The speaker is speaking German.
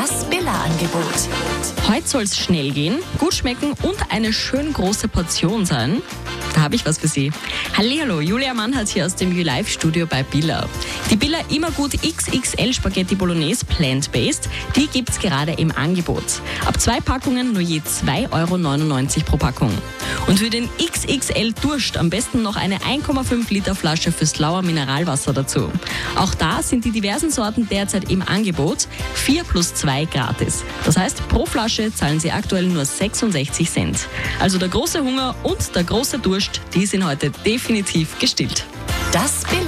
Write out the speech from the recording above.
Das Billa-Angebot. Heute soll es schnell gehen, gut schmecken und eine schön große Portion sein. Da habe ich was für Sie. Hallihallo, Julia Mannhardt hier aus dem YouLife-Studio bei Billa. Die Billa Immergut XXL Spaghetti Bolognese Plant-Based, die gibt's gerade im Angebot. Ab 2 Packungen nur je 2,99 € pro Packung. Und für den XXL Durst am besten noch eine 1,5 Liter Flasche fürs Lauer Mineralwasser dazu. Auch da sind die diversen Sorten derzeit im Angebot, 4 + 2 gratis. Das heißt, pro Flasche zahlen Sie aktuell nur 66 Cent. Also der große Hunger und der große Durst, die sind heute definitiv gestillt. Das Billa